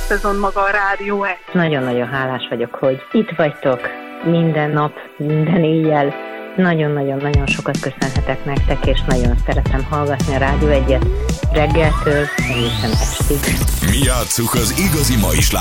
szezon maga a Rádió 1. Nagyon-nagyon hálás vagyok, hogy itt vagytok minden nap, minden éjjel. Nagyon-nagyon-nagyon sokat köszönhetek nektek, és nagyon szeretem hallgatni a Rádió 1-et reggeltől egészen estig. Mi játsszuk az igazi ma is